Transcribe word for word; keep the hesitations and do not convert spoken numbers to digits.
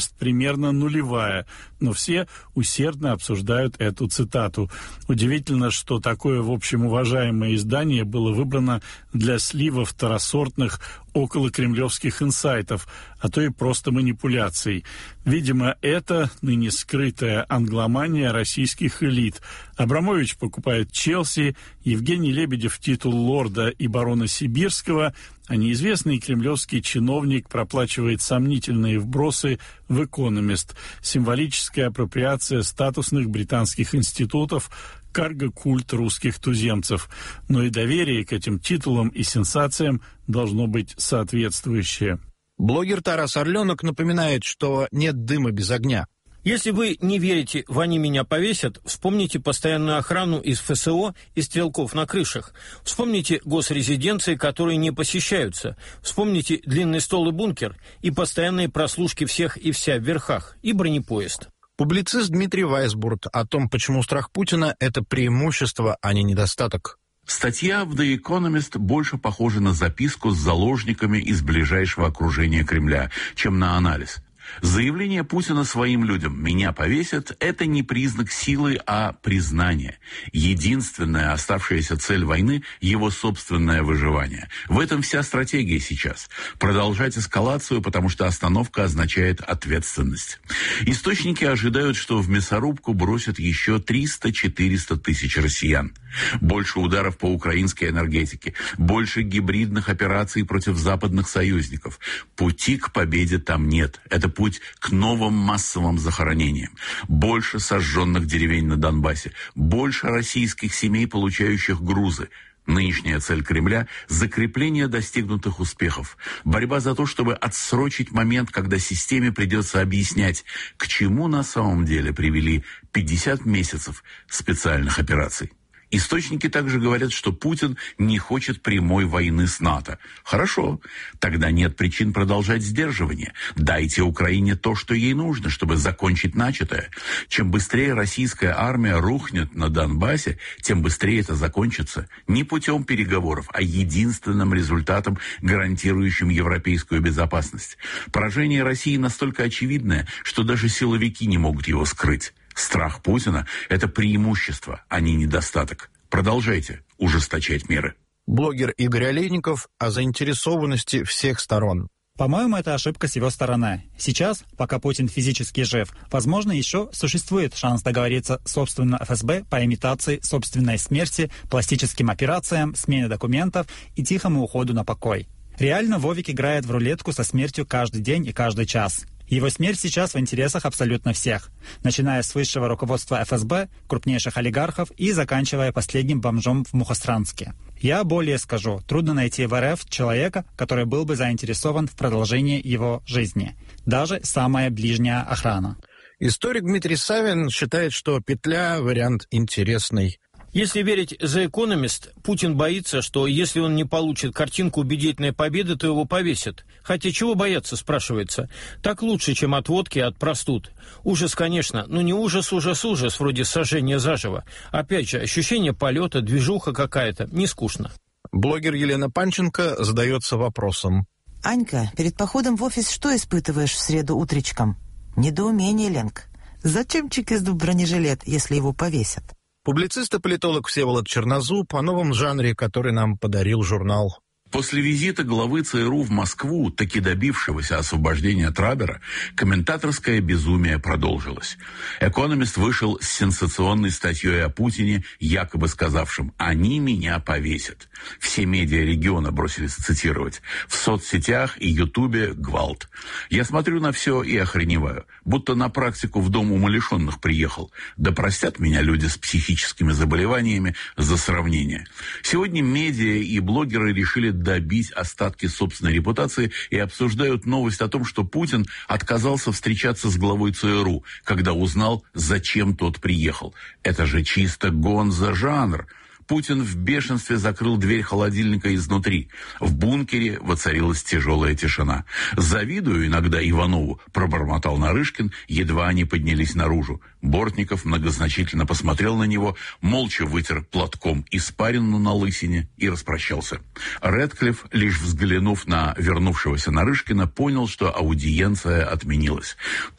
примерно нулевая, но все усердно обсуждают эту цитату. Удивительно, что такое, в общем, уважаемое издание было выбрано для слива второсортных околокремлевских инсайтов, а то и просто манипуляций. Видимо, это ныне скрытая англомания российских элит. Абрамович покупает Челси, Евгений Лебедев титул лорда и барона Сибирского, а неизвестный кремлевский чиновник проплачивает сомнительные вбросы в «Экономист». Символическая апроприация статусных британских институтов, карго-культ русских туземцев. Но и доверие к этим титулам и сенсациям должно быть соответствующее. Блогер Тарас Орленок напоминает, что нет дыма без огня. Если вы не верите в «они меня повесят», вспомните постоянную охрану из эф эс о и стрелков на крышах. Вспомните госрезиденции, которые не посещаются. Вспомните длинный стол и бункер, и постоянные прослушки всех и вся в верхах, и бронепоезд. Публицист Дмитрий Вайсбурд о том, почему страх Путина – это преимущество, а не недостаток. Статья в The Economist больше похожа на записку с заложниками из ближайшего окружения Кремля, чем на анализ. Заявление Путина своим людям «меня повесят» — это не признак силы, а признание. Единственная оставшаяся цель войны — его собственное выживание. В этом вся стратегия сейчас. Продолжать эскалацию, потому что остановка означает ответственность. Источники ожидают, что в мясорубку бросят еще триста-четыреста тысяч россиян. Больше ударов по украинской энергетике, больше гибридных операций против западных союзников. Пути к победе там нет. Это путь к новым массовым захоронениям. Больше сожженных деревень на Донбассе, больше российских семей, получающих грузы. Нынешняя цель Кремля – закрепление достигнутых успехов. Борьба за то, чтобы отсрочить момент, когда системе придется объяснять, к чему на самом деле привели пятьдесят месяцев специальных операций. Источники также говорят, что Путин не хочет прямой войны с НАТО. Хорошо, тогда нет причин продолжать сдерживание. Дайте Украине то, что ей нужно, чтобы закончить начатое. Чем быстрее российская армия рухнет на Донбассе, тем быстрее это закончится. Не путем переговоров, а единственным результатом, гарантирующим европейскую безопасность. Поражение России настолько очевидное, что даже силовики не могут его скрыть. Страх Путина – это преимущество, а не недостаток. Продолжайте ужесточать меры. Блогер Игорь Олейников о заинтересованности всех сторон. По-моему, это ошибка с его стороны. Сейчас, пока Путин физически жив, возможно, еще существует шанс договориться с собственным эф эс бэ по имитации собственной смерти, пластическим операциям, смене документов и тихому уходу на покой. Реально Вовик играет в рулетку со смертью каждый день и каждый час. Его смерть сейчас в интересах абсолютно всех, начиная с высшего руководства эф эс бэ, крупнейших олигархов и заканчивая последним бомжом в Мухосранске. Я более скажу, трудно найти в эр эф человека, который был бы заинтересован в продолжении его жизни. Даже самая ближняя охрана. Историк Дмитрий Савин считает, что петля – вариант интересный. Если верить The Economist, Путин боится, что если он не получит картинку убедительной победы, то его повесят. Хотя чего бояться, спрашивается. Так лучше, чем от водки и от простуд. Ужас, конечно, но не ужас, ужас, ужас, вроде сожжения заживо. Опять же, ощущение полета, движуха какая-то, не скучно. Блогер Елена Панченко задается вопросом. Анька, перед походом в офис что испытываешь в среду утречком? Недоумение, Ленка. Зачем чекисту бронежилет, если его повесят? Публицист и политолог Всеволод Чернозуб о новом жанре, который нам подарил журнал. После визита главы цэ эр у в Москву, таки добившегося освобождения Трабера, комментаторское безумие продолжилось. «Экономист» вышел с сенсационной статьей о Путине, якобы сказавшим «они меня повесят». Все медиа региона бросились цитировать. В соцсетях и Ютубе гвалт. Я смотрю на все и охреневаю. Будто на практику в дом умалишенных приехал. Да простят меня люди с психическими заболеваниями за сравнение. Сегодня медиа и блогеры решили добить остатки собственной репутации и обсуждают новость о том, что Путин отказался встречаться с главой цэ эр у, когда узнал, зачем тот приехал. Это же чисто гонзо-жанр. Путин в бешенстве закрыл дверь холодильника изнутри. В бункере воцарилась тяжелая тишина. «Завидую иногда Иванову», — пробормотал Нарышкин, едва они поднялись наружу. Бортников многозначительно посмотрел на него, молча вытер платком испарину на лысине и распрощался. Рэдклифф, лишь взглянув на вернувшегося Нарышкина, понял, что аудиенция отменилась.